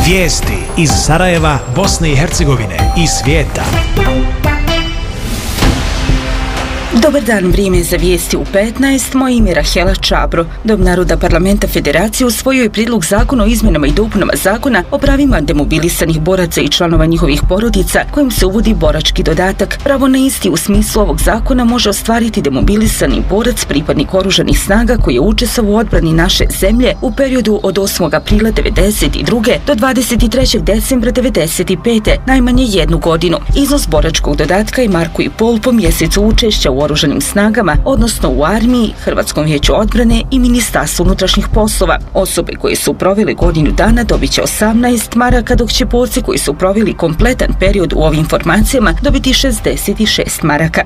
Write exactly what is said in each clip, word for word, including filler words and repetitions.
Vijesti iz Sarajeva, Bosne i Hercegovine i svijeta. Dobar dan, vrijeme za vijesti u petnaest, moje ime je Rahela Čabro. Dom naroda parlamenta Federacije usvojio je prijedlog zakona o izmjenama i dopunama zakona o pravima demobilisanih boraca i članova njihovih porodica, kojim se uvodi borački dodatak. Pravo na isti u smislu ovog zakona može ostvariti demobilisani borac, pripadnik oružanih snaga koji je učestvovao u odbrani naše zemlje u periodu od osmog aprila devedeset druge do dvadeset trećeg decembra devedeset pete, najmanje jednu godinu. Iznos boračkog dodatka je marku i pol po mjesecu učešća u oružanim snagama, odnosno u armiji, Hrvatskom vijeću odbrane i Ministarstvu unutrašnjih poslova. Osobe koje su proveli godinu dana dobit će osamnaest maraka, dok će borci koji su proveli kompletan period u ovim formacijama dobiti šezdeset šest maraka.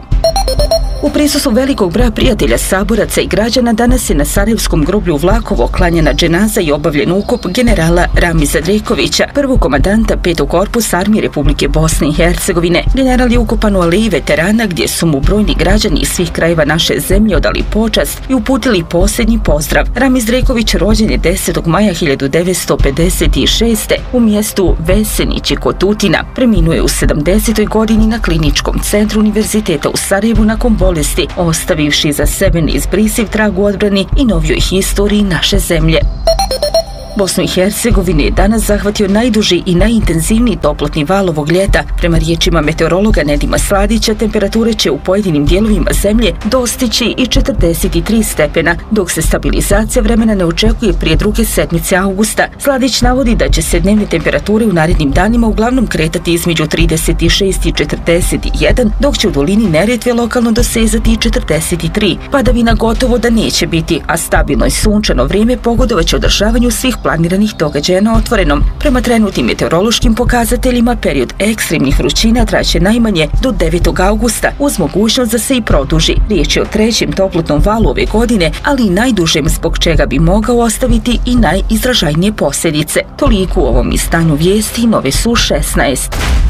U prisustvu velikog broja prijatelja, saboraca i građana danas je na Sarajevskom groblju Vlakovo klanjana dženaza i obavljen ukop generala Ramiza Drekovića, prvog komandanta petog korpusa armije Republike Bosne i Hercegovine. General je ukopan u aleji veterana gdje su mu brojni građani iz svih krajeva naše zemlje odali počast i uputili posljednji pozdrav. Ramiz Dreković rođen je desetog maja hiljadu devetsto pedeset šeste. u mjestu Vesenići kod Tutina. Preminuo je u sedamdesetoj godini na Kliničkom centru Univerziteta u Sarajevu nakon bolesti, ostavivši za sebe neizbrisiv trag u odbrani i novijoj historiji naše zemlje. Bosnu i Hercegovinu je danas zahvatio najduži i najintenzivniji toplotni val ovog ljeta. Prema riječima meteorologa Nedima Sladića, temperature će u pojedinim dijelovima zemlje dostići i četrdeset tri stepena, dok se stabilizacija vremena ne očekuje prije druge sedmice avgusta. Sladić navodi da će se dnevne temperature u narednim danima uglavnom kretati između trideset šest i četrdeset jedan, dok će u dolini Neretve lokalno dosezati i četrdeset tri. Padavina gotovo da neće biti, a stabilno i sunčano vrijeme pogodovaće održavanju svih planiranih događaja na otvorenom. Prema trenutnim meteorološkim pokazateljima, period ekstremnih vrućina traće najmanje do devetog avgusta, uz mogućnost da se i produži. Riječ je o trećem toplotnom valu ove godine, ali i najdužem, zbog čega bi mogao ostaviti i najizražajnije posljedice. Toliko u ovom izdanju vijesti, nove su šesnaest.